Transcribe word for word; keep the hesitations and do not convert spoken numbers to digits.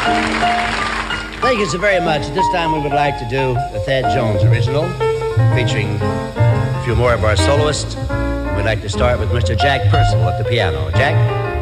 Thank you so very much. At this time, we would like to do the Thad Jones original, featuring a few more of our soloists. We'd like to start with Mister Jack Purcell at the piano. Jack?